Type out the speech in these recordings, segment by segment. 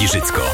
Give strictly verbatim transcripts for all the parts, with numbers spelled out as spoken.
Giżycko.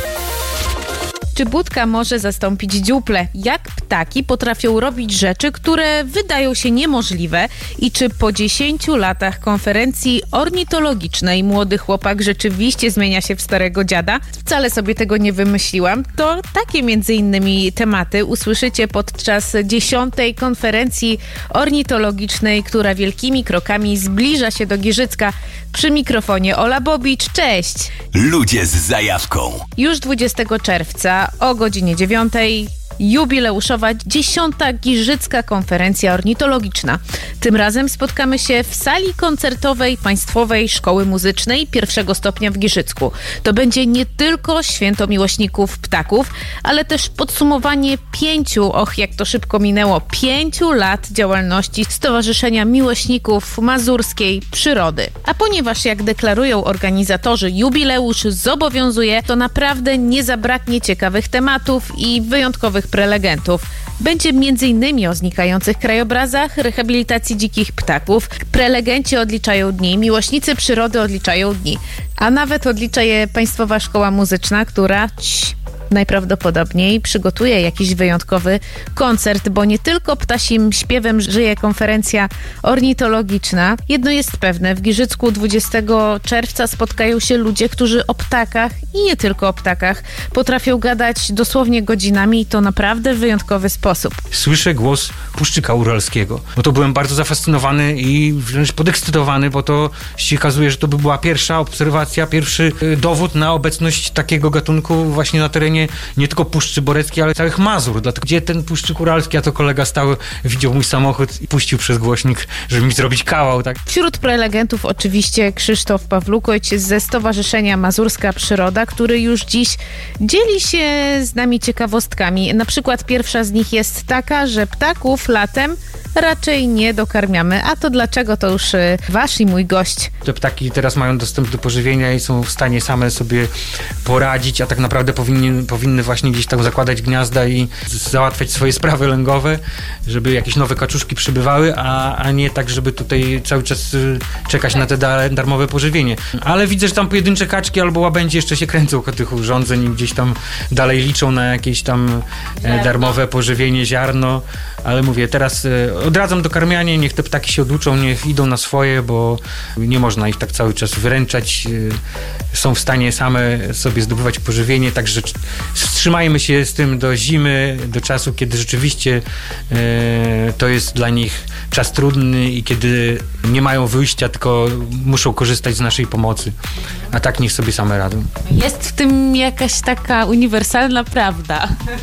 Czy budka może zastąpić dziuplę? Jak ptaki potrafią robić rzeczy, które wydają się niemożliwe? I czy po dziesięciu latach konferencji ornitologicznej młody chłopak rzeczywiście zmienia się w starego dziada? Wcale sobie tego nie wymyśliłam. To takie między innymi tematy usłyszycie podczas dziesiątej konferencji ornitologicznej, która wielkimi krokami zbliża się do Giżycka. Przy mikrofonie Ola Bobicz. Cześć! Ludzie z zajawką. Już dwudziestego czerwca o godzinie dziewiątej jubileuszowa dziesiąta Giżycka Konferencja Ornitologiczna. Tym razem spotkamy się w sali koncertowej Państwowej Szkoły Muzycznej pierwszego stopnia w Giżycku. To będzie nie tylko święto miłośników ptaków, ale też podsumowanie pięciu, och jak to szybko minęło, pięciu lat działalności Stowarzyszenia Miłośników Mazurskiej Przyrody. A ponieważ, jak deklarują organizatorzy, jubileusz zobowiązuje, to naprawdę nie zabraknie ciekawych tematów i wyjątkowych prelegentów. Będzie między innymi o znikających krajobrazach, rehabilitacji dzikich ptaków. Prelegenci odliczają dni, miłośnicy przyrody odliczają dni. A nawet odlicza je Państwowa Szkoła Muzyczna, która cii, najprawdopodobniej przygotuje jakiś wyjątkowy koncert, bo nie tylko ptasim śpiewem żyje konferencja ornitologiczna. Jedno jest pewne, w Giżycku dwudziestego czerwca spotkają się ludzie, którzy o ptakach i nie tylko o ptakach potrafią gadać dosłownie godzinami i to naprawdę w wyjątkowy sposób. Słyszę głos puszczyka uralskiego. No to byłem bardzo zafascynowany i wręcz podekscytowany, bo to się okazuje, że to by była pierwsza obserwacja, pierwszy dowód na obecność takiego gatunku właśnie na terenie nie tylko Puszczy Boreckiej, ale całych Mazur. Dlatego gdzie ten puszczyk uralski, a to kolega stał, widział mój samochód i puścił przez głośnik, żeby mi zrobić kawał, tak? Wśród prelegentów oczywiście Krzysztof Pawlukojć ze Stowarzyszenia Mazurska Przyroda, który już dziś dzieli się z nami ciekawostkami. Na przykład pierwsza z nich jest taka, że ptaków latem raczej nie dokarmiamy. A to dlaczego? To już wasz i mój gość. Te ptaki teraz mają dostęp do pożywienia i są w stanie same sobie poradzić, a tak naprawdę powinny, powinny właśnie gdzieś tam zakładać gniazda i załatwiać swoje sprawy lęgowe, żeby jakieś nowe kaczuszki przybywały, a, a nie tak, żeby tutaj cały czas czekać na te da, darmowe pożywienie. Ale widzę, że tam pojedyncze kaczki albo łabędzie jeszcze się kręcą koło tych urządzeń i gdzieś tam dalej liczą na jakieś tam e, darmowe pożywienie, ziarno. Ale mówię, teraz e, odradzam dokarmianie, niech te ptaki się oduczą, niech idą na swoje, bo nie można ich tak cały czas wyręczać. E, są w stanie same sobie zdobywać pożywienie, także wstrzymajmy się z tym do zimy, do czasu, kiedy rzeczywiście e, to jest dla nich czas trudny i kiedy nie mają wyjścia, tylko muszą korzystać z naszej pomocy. A tak niech sobie same radzą. Jest w tym jakaś taka uniwersalna prawda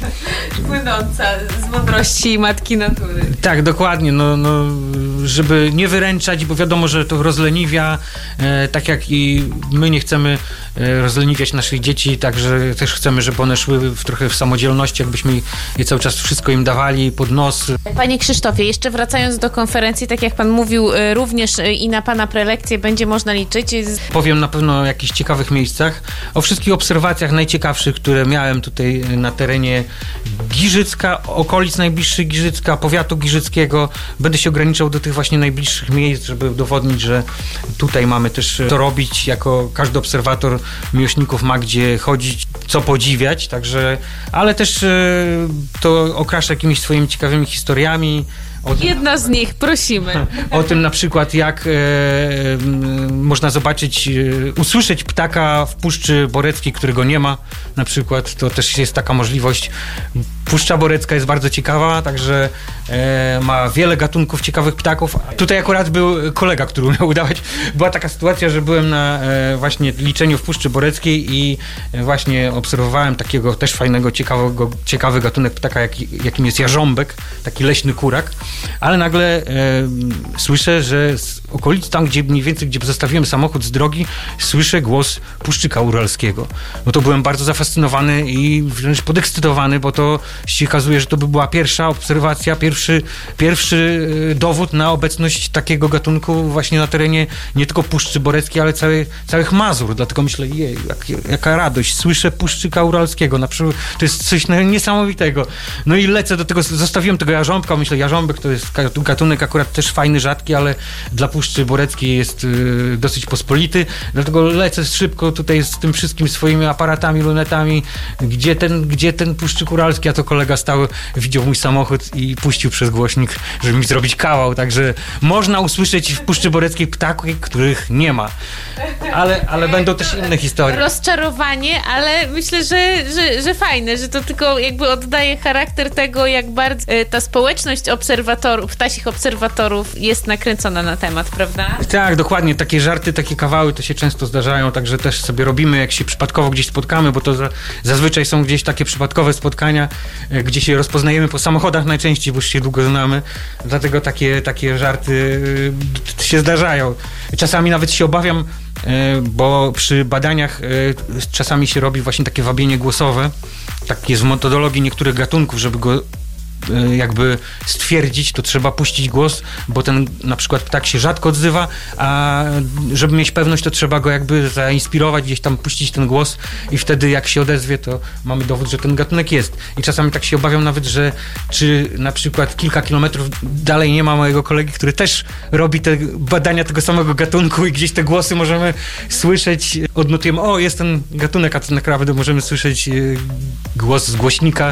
płynąca z mądrości matki natury. Tak, dokładnie. No, no, żeby nie wyręczać, bo wiadomo, że to rozleniwia, e, tak jak i my nie chcemy e, rozleniwiać naszych dzieci, także też chcemy, żeby one szły w, trochę w samodzielności, jakbyśmy je cały czas wszystko im dawali pod nos. Panie Krzysztofie, jeszcze wracając do konferencji, tak jak pan mówił, również i na pana prelekcje będzie można liczyć. Powiem na pewno o jakichś ciekawych miejscach, o wszystkich obserwacjach najciekawszych, które miałem tutaj na terenie Giżycka, okolic najbliższych Giżycka, powiatu giżyckiego. Będę się ograniczał do tych właśnie najbliższych miejsc, żeby udowodnić, że tutaj mamy też to robić, jako każdy obserwator miłośników ma gdzie chodzić, co podziwiać, także, ale też to okraszę jakimiś swoimi ciekawymi historiami. Jedna z nich, prosimy. O tym na przykład, jak e, można zobaczyć, e, usłyszeć ptaka w Puszczy Boreckiej, którego nie ma. Na przykład to też jest taka możliwość. Puszcza Borecka jest bardzo ciekawa, także e, ma wiele gatunków ciekawych ptaków. Tutaj akurat był kolega, który umiał udawać. Była taka sytuacja, że byłem na e, właśnie liczeniu w Puszczy Boreckiej i e, właśnie obserwowałem takiego też fajnego, ciekawego, ciekawy gatunek ptaka, jak, jakim jest jarząbek, taki leśny kurak. Ale nagle e, słyszę, że z okolic tam, gdzie mniej więcej, gdzie zostawiłem samochód z drogi, słyszę głos puszczyka uralskiego. No to byłem bardzo zafascynowany i wręcz podekscytowany, bo to się okazuje, że to by była pierwsza obserwacja, pierwszy, pierwszy dowód na obecność takiego gatunku właśnie na terenie nie tylko Puszczy Boreckiej, ale całej, całych Mazur. Dlatego myślę, jej, jak, jaka radość. Słyszę Puszczyka Uralskiego. Na przykład, to jest coś niesamowitego. No i lecę do tego, zostawiłem tego jarząbka. Myślę, jarząbek to jest gatunek akurat też fajny, rzadki, ale dla Puszczy Boreckiej jest y, dosyć pospolity. Dlatego lecę szybko tutaj z tym wszystkim swoimi aparatami, lunetami. Gdzie ten, gdzie ten Puszczyk Uralski? A to kolega stał, widział mój samochód i puścił przez głośnik, żeby mi zrobić kawał. Także można usłyszeć w Puszczy Boreckiej ptaki, których nie ma. Ale, ale będą też inne historie. Rozczarowanie, ale myślę, że, że, że fajne, że to tylko jakby oddaje charakter tego, jak bardzo ta społeczność obserwatorów, ptasich obserwatorów jest nakręcona na temat, prawda? Tak, dokładnie. Takie żarty, takie kawały to się często zdarzają, także też sobie robimy, jak się przypadkowo gdzieś spotkamy, bo to za, zazwyczaj są gdzieś takie przypadkowe spotkania, gdzie się rozpoznajemy po samochodach najczęściej, bo już się długo znamy. Dlatego takie, takie żarty y, się zdarzają. Czasami nawet się obawiam, y, bo przy badaniach y, czasami się robi właśnie takie wabienie głosowe. Tak jest w metodologii niektórych gatunków, żeby go jakby stwierdzić, to trzeba puścić głos, bo ten na przykład ptak się rzadko odzywa, a żeby mieć pewność, to trzeba go jakby zainspirować, gdzieś tam puścić ten głos i wtedy jak się odezwie, to mamy dowód, że ten gatunek jest. I czasami tak się obawiam nawet, że czy na przykład kilka kilometrów dalej nie ma mojego kolegi, który też robi te badania tego samego gatunku i gdzieś te głosy możemy słyszeć, odnotujemy, o, jest ten gatunek, a to naprawdę możemy słyszeć głos z głośnika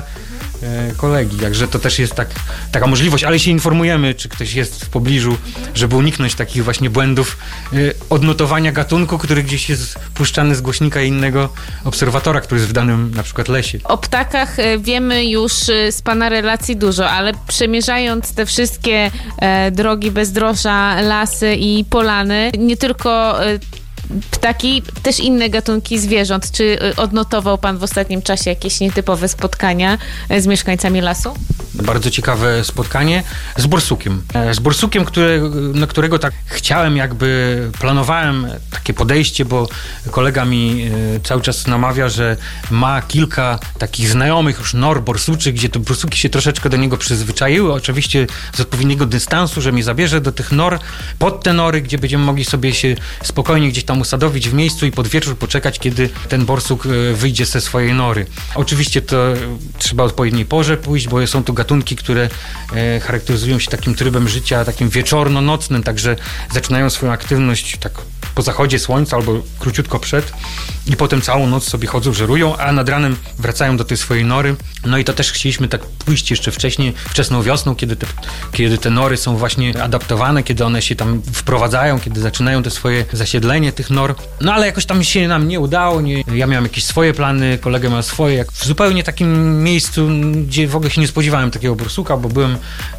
kolegi, także to też jest tak, taka możliwość, ale się informujemy, czy ktoś jest w pobliżu, żeby uniknąć takich właśnie błędów y, odnotowania gatunku, który gdzieś jest puszczany z głośnika innego obserwatora, który jest w danym na przykład lesie. O ptakach wiemy już z pana relacji dużo, ale przemierzając te wszystkie e, drogi bezdroża, lasy i polany, nie tylko e, ptaki, też inne gatunki zwierząt. Czy odnotował pan w ostatnim czasie jakieś nietypowe spotkania z mieszkańcami lasu? Bardzo ciekawe spotkanie z borsukiem. Z borsukiem, który, na którego tak chciałem, jakby planowałem takie podejście, bo kolega mi cały czas namawia, że ma kilka takich znajomych już nor borsuczych, gdzie te borsuki się troszeczkę do niego przyzwyczaiły. Oczywiście z odpowiedniego dystansu, że mnie zabierze do tych nor, pod te nory, gdzie będziemy mogli sobie się spokojnie gdzieś tam usadowić w miejscu i pod wieczór poczekać, kiedy ten borsuk wyjdzie ze swojej nory. Oczywiście to trzeba o odpowiedniej porze pójść, bo są to gatunki, które e, charakteryzują się takim trybem życia, takim wieczorno-nocnym, także zaczynają swoją aktywność tak po zachodzie słońca albo króciutko przed i potem całą noc sobie chodzą, żerują, a nad ranem wracają do tej swojej nory. No i to też chcieliśmy tak pójść jeszcze wcześniej, wczesną wiosną, kiedy te, kiedy te nory są właśnie adaptowane, kiedy one się tam wprowadzają, kiedy zaczynają te swoje zasiedlenie tych nor. No ale jakoś tam się nam nie udało. Nie. Ja miałem jakieś swoje plany, kolega miał swoje. Jak w zupełnie takim miejscu, gdzie w ogóle się nie spodziewałem takiego borsuka, bo byłem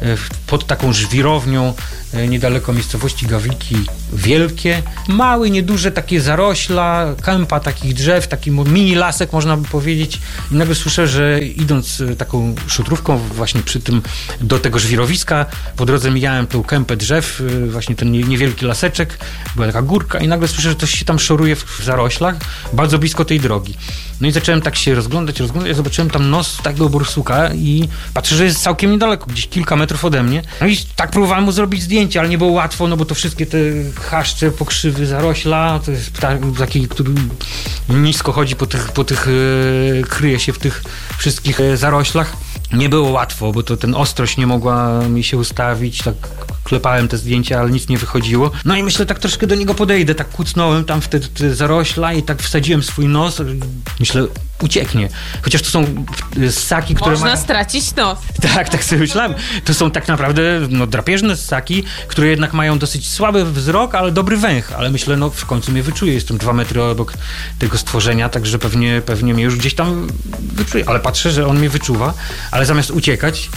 pod taką żwirownią niedaleko miejscowości Gawliki Wielkie. Mały, nieduże takie zarośla, kępa takich drzew, taki mini lasek można by powiedzieć. I nagle słyszę, że idąc taką szutrówką właśnie przy tym do tego żwirowiska, po drodze mijałem tą kępę drzew, właśnie ten niewielki laseczek, była taka górka i nagle słyszę, że coś się tam szoruje w zaroślach, bardzo blisko tej drogi. No i zacząłem tak się rozglądać, rozglądać, ja zobaczyłem tam nos takiego borsuka i patrzę, że jest całkiem niedaleko, gdzieś kilka metrów ode mnie. No i tak próbowałem mu zrobić zdjęcie, ale nie było łatwo, no bo to wszystkie te chaszcze, pokrzywy, zarośla, to jest ptak taki, który nisko chodzi po tych, po tych yy, kryje się w tych wszystkich yy, zaroślach. Nie było łatwo, bo to ten ostrość nie mogła mi się ustawić, tak klepałem te zdjęcia, ale nic nie wychodziło. No i myślę, tak troszkę do niego podejdę, tak kucnąłem tam w te, te zarośla i tak wsadziłem swój nos. Myślę, ucieknie. Chociaż to są ssaki, które Można mają... stracić nos. Tak, tak sobie myślałem. To są tak naprawdę no, drapieżne ssaki, które jednak mają dosyć słaby wzrok, ale dobry węch. Ale myślę, no w końcu mnie wyczuje. Jestem dwa metry obok tego stworzenia, także pewnie, pewnie mnie już gdzieś tam wyczuje. Ale patrzę, że on mnie wyczuwa, ale zamiast uciekać,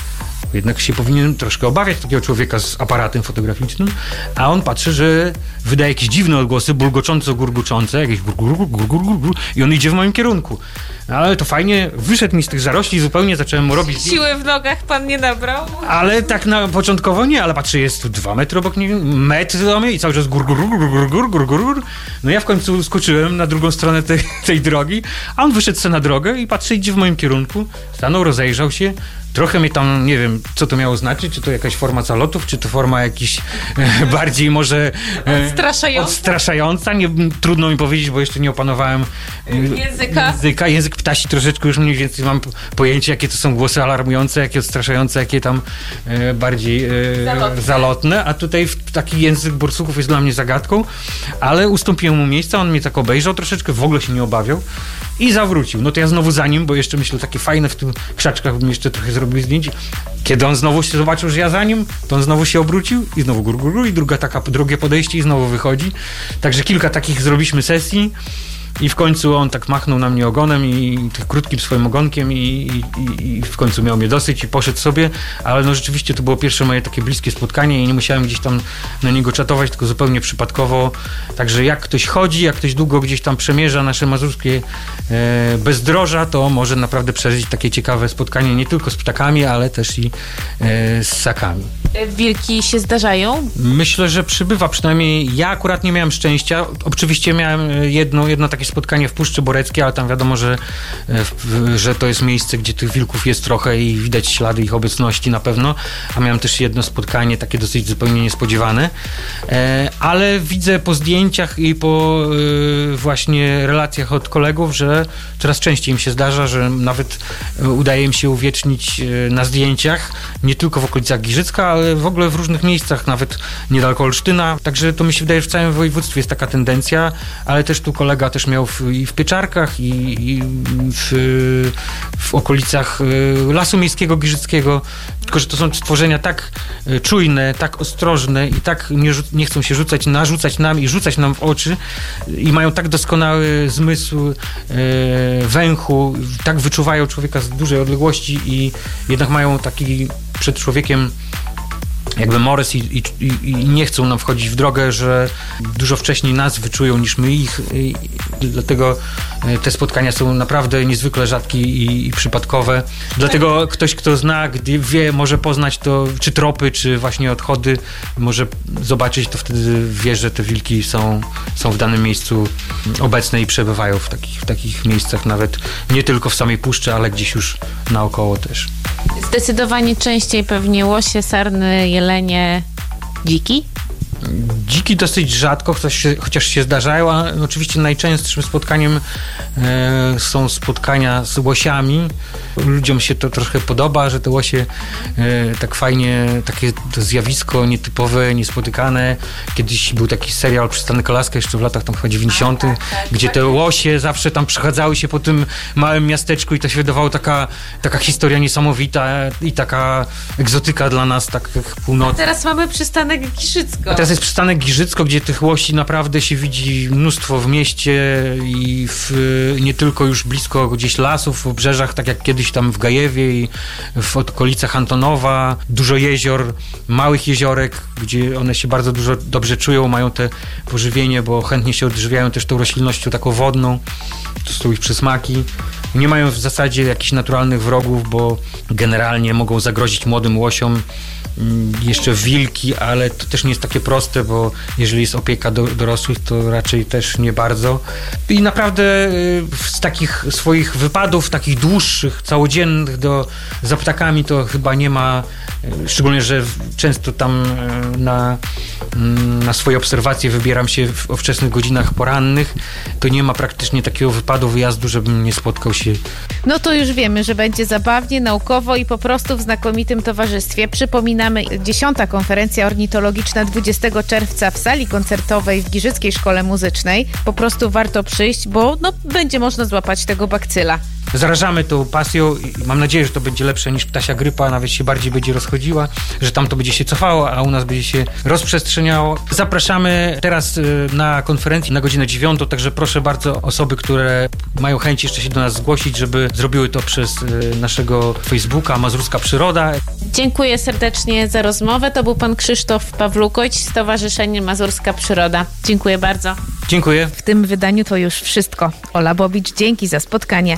Jednak się powinien troszkę obawiać takiego człowieka z aparatem fotograficznym, a on patrzy, że wydaje jakieś dziwne odgłosy, bulgoczące, gurguczące, jakieś gur, gur, gur, gur, gur, gur, i on idzie w moim kierunku. Ale to fajnie, wyszedł mi z tych zarośli, zupełnie zacząłem mu robić... Siły w nogach pan nie nabrał? Ale tak na początkowo nie, ale patrzę, jest tu dwa metry obok niego, metr do mnie i cały czas gur, gur, gur, gur, gur, gur, gur, gur. No ja w końcu skoczyłem na drugą stronę tej, tej drogi, a on wyszedł sobie na drogę i patrzy, idzie w moim kierunku, stanął, rozejrzał się. Trochę mnie tam, nie wiem, co to miało znaczyć, czy to jakaś forma calotów, czy to forma jakiś e, bardziej może e, odstraszająca. odstraszająca. Nie, trudno mi powiedzieć, bo jeszcze nie opanowałem e, języka. języka. Język ptasi troszeczkę już mniej więcej mam pojęcie, jakie to są głosy alarmujące, jakie odstraszające, jakie tam e, bardziej e, zalotne. zalotne. A tutaj taki język borsuków jest dla mnie zagadką, ale ustąpiłem mu miejsca, on mnie tak obejrzał troszeczkę, w ogóle się nie obawiał i zawrócił. No to ja znowu za nim, bo jeszcze myślę, takie fajne w tych krzaczkach bym jeszcze trochę zrobił zdjęcie. Kiedy on znowu się zobaczył, że ja za nim, to on znowu się obrócił i znowu gur, gur, gur i druga taka, drugie podejście i znowu wychodzi. Także kilka takich zrobiliśmy sesji i w końcu on tak machnął na mnie ogonem i, i tak krótkim swoim ogonkiem i, i, i w końcu miał mnie dosyć i poszedł sobie, ale no rzeczywiście to było pierwsze moje takie bliskie spotkanie i nie musiałem gdzieś tam na niego czatować, tylko zupełnie przypadkowo. Także jak ktoś chodzi, jak ktoś długo gdzieś tam przemierza nasze mazurskie e, bezdroża, to może naprawdę przeżyć takie ciekawe spotkanie nie tylko z ptakami, ale też i e, z ssakami. Wilki się zdarzają? Myślę, że przybywa, przynajmniej ja akurat nie miałem szczęścia. Oczywiście miałem jedno, jedno takie spotkanie w Puszczy Boreckiej, ale tam wiadomo, że, że to jest miejsce, gdzie tych wilków jest trochę i widać ślady ich obecności na pewno, a miałem też jedno spotkanie takie dosyć zupełnie niespodziewane, ale widzę po zdjęciach i po właśnie relacjach od kolegów, że coraz częściej mi się zdarza, że nawet udaje mi się uwiecznić na zdjęciach, nie tylko w okolicach Giżycka, ale w ogóle w różnych miejscach, nawet niedaleko Olsztyna, także to mi się wydaje, że w całym województwie jest taka tendencja, ale też tu kolega też miał w, i w Pieczarkach, i, i w, w okolicach Lasu Miejskiego Giżyckiego, tylko że to są stworzenia tak czujne, tak ostrożne i tak nie, nie chcą się rzucać, narzucać nam i rzucać nam w oczy i mają tak doskonały zmysł e, węchu, tak wyczuwają człowieka z dużej odległości i jednak mają taki przed człowiekiem jakby mores i, i, i nie chcą nam wchodzić w drogę, że dużo wcześniej nas wyczują niż my ich. I dlatego te spotkania są naprawdę niezwykle rzadkie i, i przypadkowe. Dlatego ktoś, kto zna, gdy wie, może poznać to, czy tropy, czy właśnie odchody, może zobaczyć, to wtedy wie, że te wilki są, są w danym miejscu obecne i przebywają w takich, w takich miejscach, nawet nie tylko w samej puszczy, ale gdzieś już naokoło też. Zdecydowanie częściej pewnie łosie, sarny, jelenie, dziki? Dziki dosyć rzadko, chociaż się, chociaż się zdarzają, a oczywiście najczęstszym spotkaniem e, są spotkania z łosiami. Ludziom się to trochę podoba, że te łosie e, tak fajnie, takie to zjawisko nietypowe, niespotykane. Kiedyś był taki serial Przystanek Alaska, jeszcze w latach tam chyba dziewięćdziesiątych, tak, tak, gdzie te łosie zawsze tam przechadzały się po tym małym miasteczku i to się wydawało taka, taka historia niesamowita i taka egzotyka dla nas, tak jak północ. A teraz mamy Przystanek Giżycko. A teraz jest Przystanek Giżycko, gdzie tych łosi naprawdę się widzi mnóstwo w mieście i w, nie tylko już blisko gdzieś lasów, w obrzeżach, tak jak kiedyś tam w Gajewie i w okolicach Antonowa. Dużo jezior, małych jeziorek, gdzie one się bardzo dużo dobrze czują, mają te pożywienie, bo chętnie się odżywiają też tą roślinnością taką wodną. To są ich przysmaki. Nie mają w zasadzie jakichś naturalnych wrogów, bo generalnie mogą zagrozić młodym łosiom. Jeszcze wilki, ale to też nie jest takie proste, bo jeżeli jest opieka do, dorosłych, to raczej też nie bardzo. I naprawdę z takich swoich wypadów, takich dłuższych, całodziennych do, za ptakami to chyba nie ma, szczególnie, że często tam na, na swoje obserwacje wybieram się w, o wczesnych godzinach porannych, to nie ma praktycznie takiego wypadu, wyjazdu, żebym nie spotkał się. No to już wiemy, że będzie zabawnie, naukowo i po prostu w znakomitym towarzystwie. Przypominamy, dziesiąta konferencja ornitologiczna dwudziestego czerwca w sali koncertowej w Giżyckiej Szkole Muzycznej. Po prostu warto przyjść, bo no, będzie można złapać tego bakcyla. Zarażamy tą pasją i mam nadzieję, że to będzie lepsze niż ptasia grypa, nawet się bardziej będzie rozchodziła, że tam to będzie się cofało, a u nas będzie się rozprzestrzeniało. Zapraszamy teraz na konferencję na godzinę dziewiątą, także proszę bardzo osoby, które mają chęć jeszcze się do nas zgłosić, żeby zrobiły to przez naszego Facebooka Mazurska Przyroda. Dziękuję serdecznie za rozmowę. To był pan Krzysztof Pawlukojć, Stowarzyszenie Mazurska Przyroda. Dziękuję bardzo. Dziękuję. W tym wydaniu to już wszystko. Ola Bobicz, dzięki za spotkanie.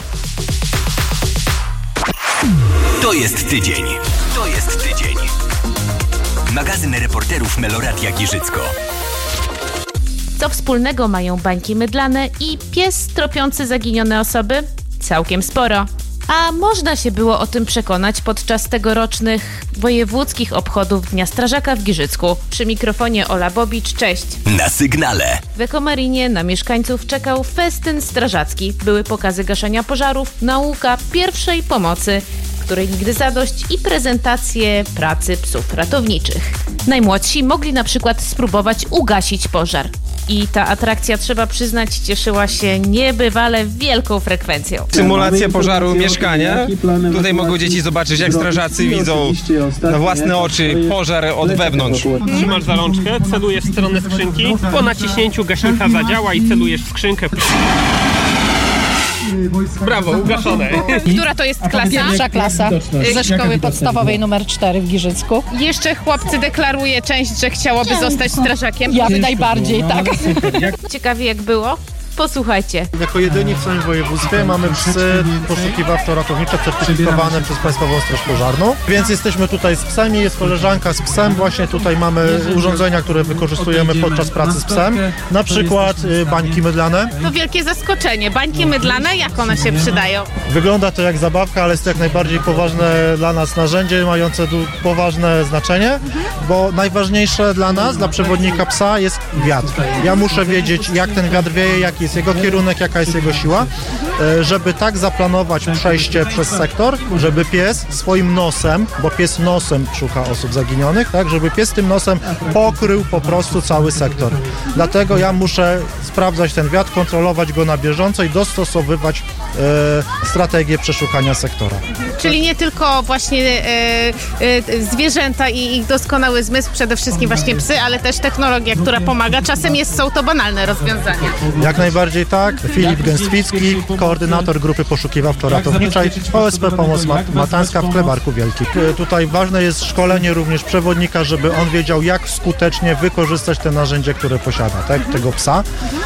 To jest tydzień. To jest tydzień. Magazyn reporterów Meloradia Giżycko. Co wspólnego mają bańki mydlane i pies tropiący zaginione osoby? Całkiem sporo. A można się było o tym przekonać podczas tegorocznych wojewódzkich obchodów Dnia Strażaka w Giżycku. Przy mikrofonie Ola Bobicz, cześć. Na sygnale. W Ekomarinie na mieszkańców czekał festyn strażacki. Były pokazy gaszenia pożarów, nauka pierwszej pomocy, której nigdy zadość, i prezentacje pracy psów ratowniczych. Najmłodsi mogli na przykład spróbować ugasić pożar. I ta atrakcja, trzeba przyznać, cieszyła się niebywale wielką frekwencją. Symulacja pożaru mieszkania. Tutaj mogą dzieci zobaczyć, jak strażacy widzą na własne oczy pożar od wewnątrz. Trzymasz za rączkę, celujesz w stronę skrzynki, po naciśnięciu gaśnica zadziała i celujesz w skrzynkę. Brawo, ugaszone. Która to jest klasa? Pierwsza klasa ze szkoły podstawowej numer cztery w Giżycku. Jeszcze chłopcy deklaruje część, że chciałoby zostać strażakiem. Ja najbardziej, tak. Ciekawie jak było? Posłuchajcie. Jako jedyni w całym województwie mamy psy poszukiwawczo-ratownicze certyfikowane przez Państwową Straż Pożarną, więc jesteśmy tutaj z psami, jest koleżanka z psem, właśnie tutaj mamy urządzenia, które wykorzystujemy podczas pracy z psem, na przykład bańki mydlane. To wielkie zaskoczenie. Bańki mydlane, jak one się przydają? Wygląda to jak zabawka, ale jest to jak najbardziej poważne dla nas narzędzie, mające poważne znaczenie, bo najważniejsze dla nas, dla przewodnika psa, jest wiatr. Ja muszę wiedzieć, jak ten wiatr wieje, jaki jest jego kierunek, jaka jest jego siła, żeby tak zaplanować przejście przez sektor, żeby pies swoim nosem, bo pies nosem szuka osób zaginionych, tak, żeby pies tym nosem pokrył po prostu cały sektor. Dlatego ja muszę sprawdzać ten wiatr, kontrolować go na bieżąco i dostosowywać e, strategię przeszukania sektora. Czyli nie tylko właśnie e, e, zwierzęta i ich doskonały zmysł, przede wszystkim właśnie psy, ale też technologia, która pomaga. Czasem jest, są to banalne rozwiązania. Jak najbardziej tak. Filip Gęstwicki, koordynator grupy poszukiwawczo-ratowniczej O S P Pomoc Matańska w Klebarku Wielkim. Tutaj ważne jest szkolenie również przewodnika, żeby on wiedział, jak skutecznie wykorzystać te narzędzie, które posiada, tak, tego psa.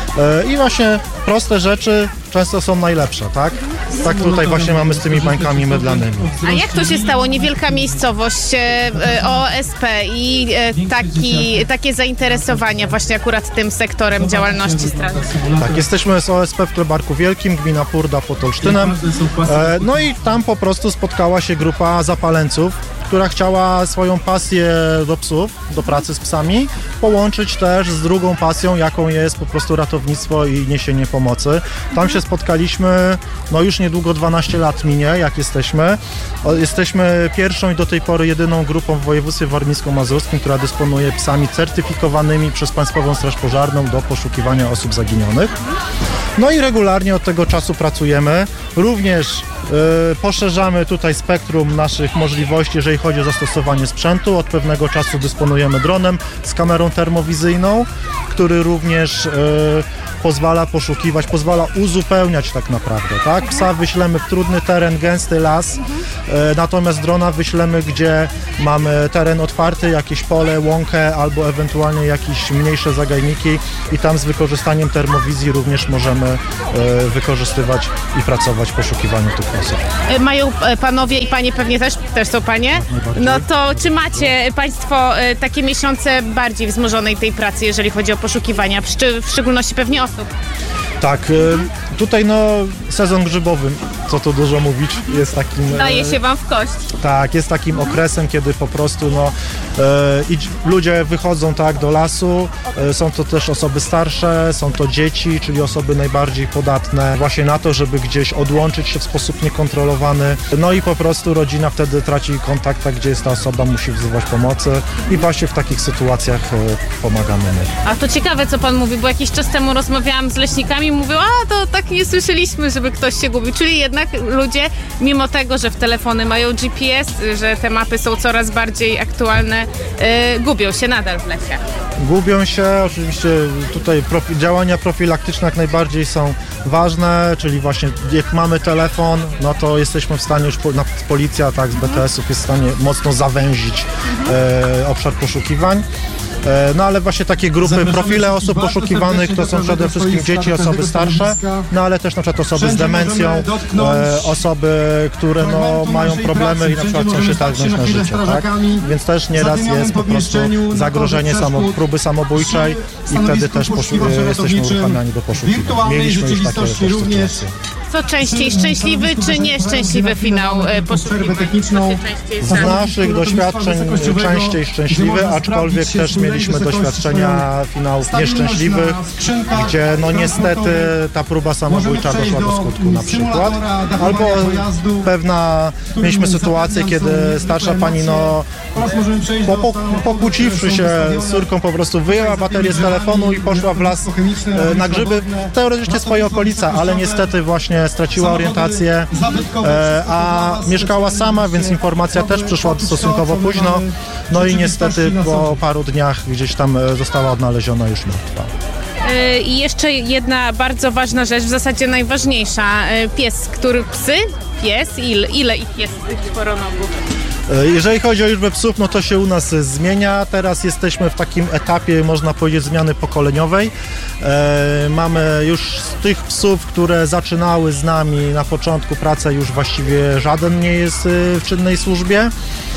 I właśnie proste rzeczy często są najlepsze, tak? Tak tutaj właśnie mamy z tymi bańkami mydlanymi. A jak to się stało? Niewielka miejscowość, e, O S P i e, taki, takie zainteresowanie właśnie akurat tym sektorem działalności straży. Tak, jesteśmy z O S P w Klebarku Wielkim, gmina Purda pod Olsztynem. E, no i tam po prostu spotkała się grupa zapaleńców, która chciała swoją pasję do psów, do pracy z psami, połączyć też z drugą pasją, jaką jest po prostu ratownictwo i niesienie pomocy. Tam się spotkaliśmy, no już niedługo dwanaście lat minie, jak jesteśmy. Jesteśmy pierwszą i do tej pory jedyną grupą w województwie warmińsko-mazurskim, która dysponuje psami certyfikowanymi przez Państwową Straż Pożarną do poszukiwania osób zaginionych. No i regularnie od tego czasu pracujemy. Również Yy, poszerzamy tutaj spektrum naszych możliwości, jeżeli chodzi o zastosowanie sprzętu. Od pewnego czasu dysponujemy dronem z kamerą termowizyjną, który również yy, pozwala poszukiwać, pozwala uzupełniać tak naprawdę, tak? Psa wyślemy w trudny teren, gęsty las, yy, natomiast drona wyślemy, gdzie mamy teren otwarty, jakieś pole, łąkę albo ewentualnie jakieś mniejsze zagajniki i tam z wykorzystaniem termowizji również możemy yy, wykorzystywać i pracować w poszukiwaniu tych osób. Mają panowie i panie, pewnie też, też są panie, no to czy macie państwo takie miesiące bardziej wzmożonej tej pracy, jeżeli chodzi o poszukiwania, w szczególności pewnie osób? Tak, tutaj no sezon grzybowy, co tu dużo mówić, jest takim... Daje się wam w kość. Tak, jest takim okresem, kiedy po prostu no e, ludzie wychodzą tak do lasu, e, są to też osoby starsze, są to dzieci, czyli osoby najbardziej podatne właśnie na to, żeby gdzieś odłączyć się w sposób niekontrolowany, no i po prostu rodzina wtedy traci kontakt, tak, gdzie jest ta osoba, musi wzywać pomocy i właśnie w takich sytuacjach e, pomagamy my. A to ciekawe, co pan mówi, bo jakiś czas temu rozmawiałam z leśnikami, mówią, a to tak nie słyszeliśmy, żeby ktoś się gubił. Czyli jednak ludzie, mimo tego, że w telefony mają G P S, że te mapy są coraz bardziej aktualne, yy, gubią się nadal w lesie. Gubią się, oczywiście tutaj profi- działania profilaktyczne jak najbardziej są ważne, czyli właśnie jak mamy telefon, no to jesteśmy w stanie już, po, na, policja tak z B T S-ów jest w stanie mocno zawęzić e, obszar poszukiwań. No ale właśnie takie grupy, profile osób poszukiwanych to są przede wszystkim dzieci, osoby starsze, no ale też na przykład osoby z demencją, e, osoby, które no, mają problemy i na przykład chcą się targnąć na życie, tak? Więc też nieraz jest po prostu zagrożenie samo, próby samobójczej i wtedy też poszu- jesteśmy uruchamiani do poszukiwań. Mieliśmy już takie sytuacje. Co częściej, szczęśliwy czy nieszczęśliwy finał poszukiwań? Z naszych doświadczeń częściej szczęśliwy, aczkolwiek też mieliśmy doświadczenia finałów nieszczęśliwych, gdzie no niestety ta próba samobójcza doszła do skutku na przykład. Albo pewna, mieliśmy sytuację, kiedy starsza pani no po, po, pokłóciwszy się z córką po prostu wyjęła baterię z telefonu i poszła w las e, na grzyby, teoretycznie swoje okolice, ale niestety właśnie straciła orientację, e, a mieszkała sama, więc informacja też przyszła stosunkowo późno, no i niestety po paru dniach gdzieś tam została odnaleziona już martwa. I jeszcze jedna bardzo ważna rzecz, w zasadzie najważniejsza. Pies, który psy? Pies? Ile, ile ich jest, tych czworonogów? Jeżeli chodzi o liczbę psów, no to się u nas zmienia. Teraz jesteśmy w takim etapie, można powiedzieć, zmiany pokoleniowej. E, mamy już z tych psów, które zaczynały z nami na początku pracę, już właściwie żaden nie jest w czynnej służbie.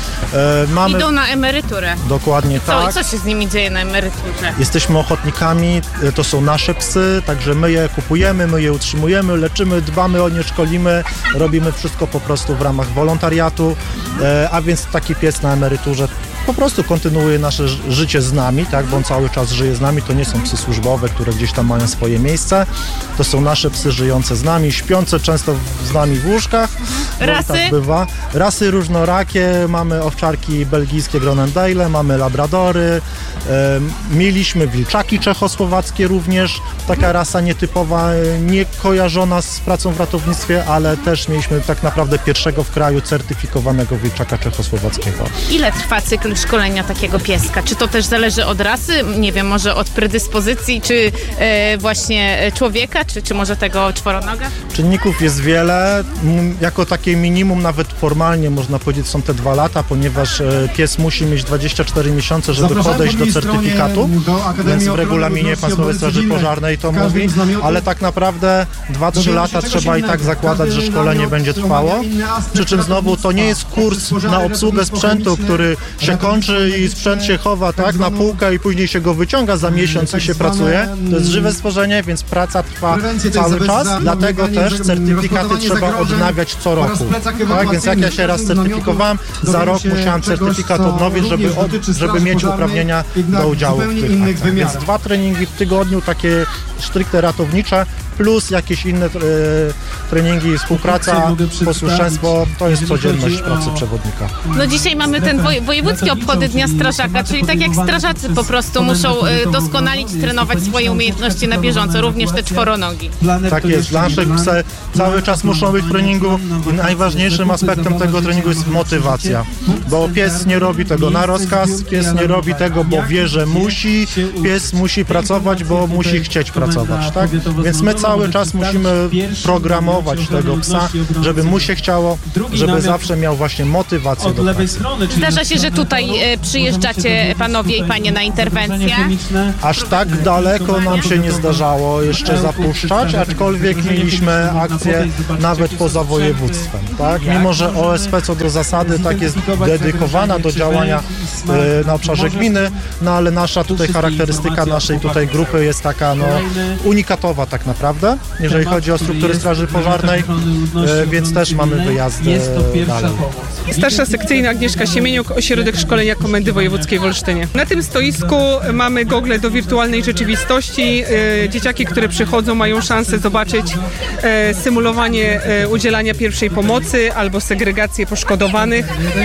E, mamy... Idą na emeryturę. Dokładnie co, tak. Co się z nimi dzieje na emeryturze? Jesteśmy ochotnikami, to są nasze psy, także my je kupujemy, my je utrzymujemy, leczymy, dbamy o nie, szkolimy, robimy wszystko po prostu w ramach wolontariatu, e, a więc taki pies na emeryturze po prostu kontynuuje nasze życie z nami, tak, bo on cały czas żyje z nami, to nie są psy służbowe, które gdzieś tam mają swoje miejsce, to są nasze psy żyjące z nami, śpiące często z nami w łóżkach. Rasy? Tak bywa. Rasy różnorakie, mamy owczarki belgijskie Groenendale, mamy labradory, e, mieliśmy wilczaki czechosłowackie również, taka rasa nietypowa, nie kojarzona z pracą w ratownictwie, ale też mieliśmy tak naprawdę pierwszego w kraju certyfikowanego wilczaka czechosłowackiego. Ile trwa cykl szkolenia takiego pieska? Czy to też zależy od rasy? Nie wiem, może od predyspozycji, czy e, właśnie człowieka, czy, czy może tego czworonoga? Czynników jest wiele. Jako takie minimum, nawet formalnie można powiedzieć, są te dwa lata, ponieważ pies musi mieć dwadzieścia cztery miesiące, żeby podejść do certyfikatu, więc w regulaminie Państwowej Straży Pożarnej to mówi, ale tak naprawdę dwa trzy lata trzeba i tak zakładać, że szkolenie będzie trwało. Przy czym znowu to nie jest kurs na obsługę sprzętu, który się kończy i sprzęt się chowa tak na półkę i później się go wyciąga za miesiąc i się pracuje. To jest żywe stworzenie, więc praca trwa cały czas, dlatego też certyfikaty trzeba odnawiać co roku. Tak, więc jak ja się raz certyfikowałem, za rok musiałem certyfikat odnowić, żeby, od, żeby mieć uprawnienia do udziału w tych aktach. Więc dwa treningi w tygodniu, takie stricte ratownicze, plus jakieś inne e, treningi, współpraca, posłuszeństwo, to jest codzienność pracy przewodnika. No dzisiaj mamy ten woj- wojewódzkie obchody Dnia Strażaka, czyli tak jak strażacy po prostu muszą e, doskonalić, trenować swoje umiejętności na bieżąco, również te czworonogi. Tak jest, dla naszych psy cały czas muszą być w treningu i najważniejszym aspektem tego treningu jest motywacja, bo pies nie robi tego na rozkaz, pies nie robi tego, bo wie, że musi, pies musi pracować, bo musi chcieć pracować, tak? Więc my cały czas musimy programować tego psa, żeby mu się chciało, żeby zawsze miał właśnie motywację do pracy. Zdarza się, że tutaj e, przyjeżdżacie panowie i panie na interwencję? Aż tak daleko nam się nie zdarzało jeszcze zapuszczać, aczkolwiek mieliśmy akcje nawet poza województwem, tak? Mimo że O S P co do zasady tak jest dedykowana do działania e, na obszarze gminy, no ale nasza tutaj charakterystyka naszej tutaj grupy jest taka no unikatowa tak naprawdę, jeżeli chodzi o struktury Straży Pożarnej, e, więc też mamy wyjazdy dalej. Starsza sekcyjna Agnieszka Siemieniuk, Ośrodek Szkolenia Komendy Wojewódzkiej w Olsztynie. Na tym stoisku mamy gogle do wirtualnej rzeczywistości. E, dzieciaki, które przychodzą, mają szansę zobaczyć e, symulowanie e, udzielania pierwszej pomocy albo segregację poszkodowanych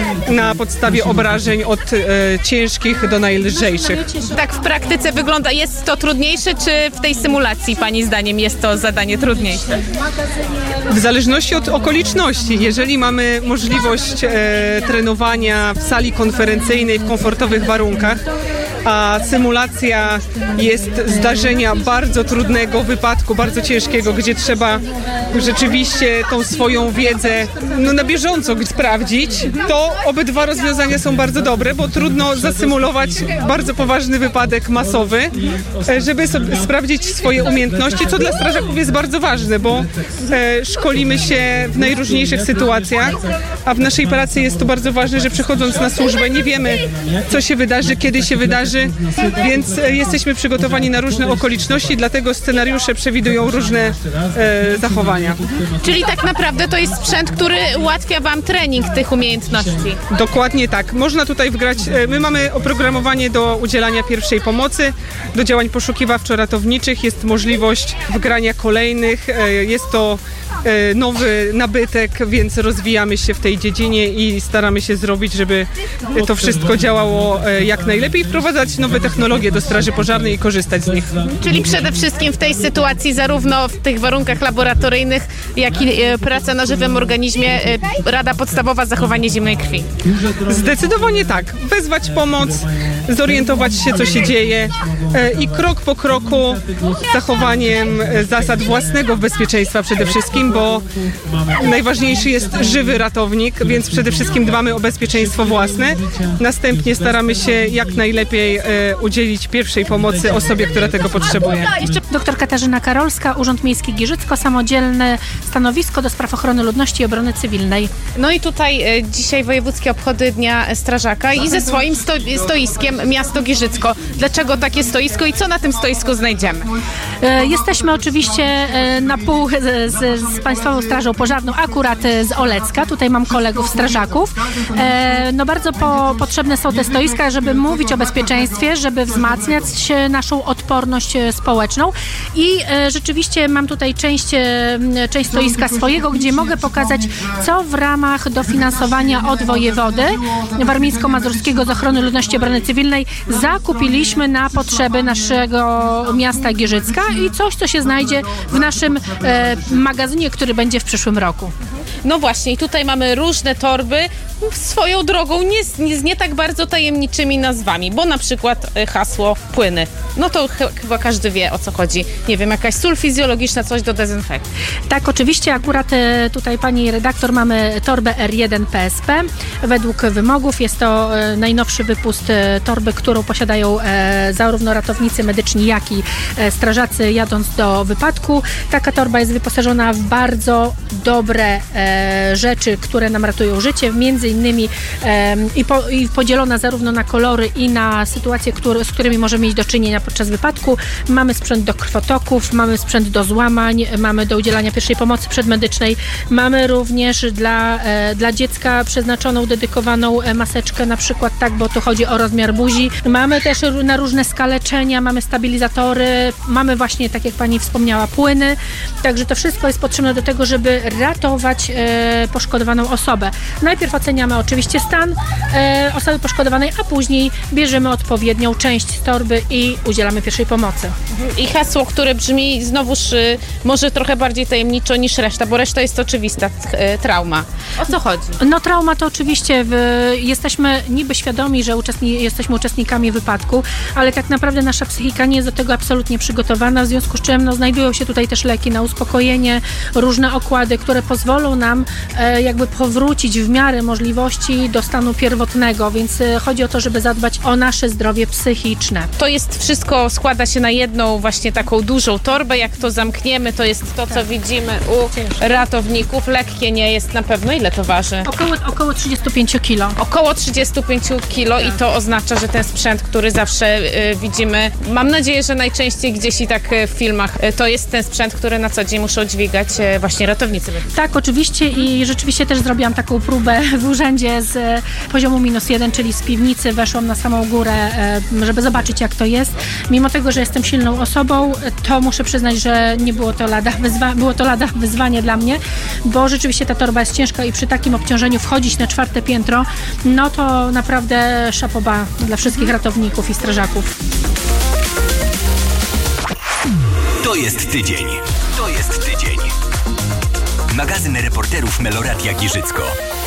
na podstawie obrażeń od e, ciężkich do najlżejszych. Tak w praktyce wygląda, jest to trudniejsze, czy w tej symulacji Pani zdaniem jest to zadanie trudniejsze? W zależności od okoliczności. Jeżeli mamy możliwość e, trenowania w sali konferencyjnej w komfortowych warunkach, a symulacja jest zdarzenia bardzo trudnego wypadku, bardzo ciężkiego, gdzie trzeba rzeczywiście tą swoją wiedzę no, na bieżąco sprawdzić, to obydwa rozwiązania są bardzo dobre, bo trudno zasymulować bardzo poważny wypadek masowy, żeby sobie sprawdzić swoje umiejętności, co dla strażaków jest bardzo ważne, bo e, szkolimy się w najróżniejszych sytuacjach, a w naszej pracy jest to bardzo ważne, że przychodząc na służbę nie wiemy, co się wydarzy, kiedy się wydarzy, więc jesteśmy przygotowani na różne okoliczności, dlatego scenariusze przewidują różne e, zachowania. Czyli tak naprawdę to jest sprzęt, który ułatwia Wam trening tych umiejętności. Dokładnie tak. Można tutaj wgrać, e, my mamy oprogramowanie do udzielania pierwszej pomocy, do działań poszukiwawczo-ratowniczych, jest możliwość wgrania kolejnych, e, jest to e, nowy nabytek, więc rozwijamy się w tej dziedzinie i staramy się zrobić, żeby to wszystko działało e, jak najlepiej, wprowadzać nowe technologie do straży pożarnej i korzystać z nich. Czyli przede wszystkim w tej sytuacji, zarówno w tych warunkach laboratoryjnych, jak i e, praca na żywym organizmie, e, rada podstawowa zachowanie zimnej krwi. Zdecydowanie tak. Wezwać pomoc, zorientować się, co się dzieje e, i krok po kroku z zachowaniem e, zasad własnego bezpieczeństwa przede wszystkim, bo najważniejszy jest żywy ratownik, więc przede wszystkim dbamy o bezpieczeństwo własne. Następnie staramy się jak najlepiej e, udzielić pierwszej pomocy osobie, która tego potrzebuje. Doktor Katarzyna Karolska, Urząd Miejski Giżycko, samodzielne stanowisko do spraw ochrony ludności i obrony cywilnej. No i tutaj e, dzisiaj wojewódzkie obchody Dnia Strażaka i ze swoim sto, stoiskiem miasto Giżycko. Dlaczego takie stoisko i co na tym stoisku znajdziemy? E, jesteśmy oczywiście e, na pół z, z, z Państwową Strażą Pożarną, akurat e, z Olecka. Tutaj mam kolegów strażaków. E, no bardzo po, potrzebne są te stoiska, żeby mówić o bezpieczeństwie, żeby wzmacniać naszą odporność społeczną i e, rzeczywiście mam tutaj część, e, część stoiska swojego, gdzie mogę pokazać, co w ramach dofinansowania od wojewody warmińsko-mazurskiego z ochrony ludności i obrony cywilnej zakupiliśmy na potrzeby naszego miasta Giżycka i coś, co się znajdzie w naszym e, magazynie, który będzie w przyszłym roku. No właśnie, i tutaj mamy różne torby, swoją drogą nie z, nie z nie tak bardzo tajemniczymi nazwami, bo na przykład y, hasło płyny. No to ch- chyba każdy wie, o co chodzi. Nie wiem, jakaś sól fizjologiczna, coś do dezynfekcji. Tak, oczywiście, akurat e, tutaj pani redaktor mamy torbę R jeden P S P. Według wymogów jest to e, najnowszy wypust e, torby, którą posiadają e, zarówno ratownicy medyczni, jak i e, strażacy jadąc do wypadku. Taka torba jest wyposażona w bardzo dobre e, rzeczy, które nam ratują życie, między innymi e, i, po, i podzielona zarówno na kolory i na sytuacje, które, z którymi możemy mieć do czynienia podczas wypadku. Mamy sprzęt do krwotoków, mamy sprzęt do złamań, mamy do udzielania pierwszej pomocy przedmedycznej, mamy również dla, e, dla dziecka przeznaczoną, dedykowaną maseczkę na przykład, tak, bo tu chodzi o rozmiar buzi. Mamy też na różne skaleczenia, mamy stabilizatory, mamy właśnie, tak jak pani wspomniała, płyny, także to wszystko jest potrzebne do tego, żeby ratować e, poszkodowaną osobę. Najpierw oceniamy oczywiście stan e, osoby poszkodowanej, a później bierzemy odpowiednią część z torby i udzielamy pierwszej pomocy. I hasło, które brzmi znowuż y, może trochę bardziej tajemniczo niż reszta, bo reszta jest oczywista, y, trauma. O co chodzi? No trauma to oczywiście, w, jesteśmy niby świadomi, że uczestni, jesteśmy uczestnikami wypadku, ale tak naprawdę nasza psychika nie jest do tego absolutnie przygotowana, w związku z czym no, znajdują się tutaj też leki na uspokojenie, różne okłady, które pozwolą nam e, jakby powrócić w miarę możliwości do stanu pierwotnego, więc e, chodzi o to, żeby zadbać o nasze zdrowie psychiczne. To jest wszystko, składa się na jedną właśnie taką dużą torbę. Jak to zamkniemy, to jest to, co widzimy u ratowników. Lekkie nie jest na pewno. Ile to waży? Około, około trzydzieści pięć kilo. Około trzydzieści pięć kilo i to oznacza, że ten sprzęt, który zawsze y, widzimy, mam nadzieję, że najczęściej gdzieś i tak y, w filmach, y, to jest ten sprzęt, który na co dzień muszą dźwigać y, właśnie ratownicy. Tak, oczywiście i rzeczywiście też zrobiłam taką próbę w urzędzie z e, poziomu minus jeden, czyli z piwnicy weszłam na samą górę, e, żeby zobaczyć, jak to jest. Mimo tego, że jestem silną osobą, to muszę przyznać, że nie było to lada, wyzwa- było to lada wyzwanie dla mnie, bo rzeczywiście ta torba jest ciężka i przy takim obciążeniu wchodzić na czwarte piętro, no to naprawdę szapoba dla wszystkich ratowników i strażaków. To jest tydzień. To To jest tydzień. Magazyn reporterów Meloradia Giżycko.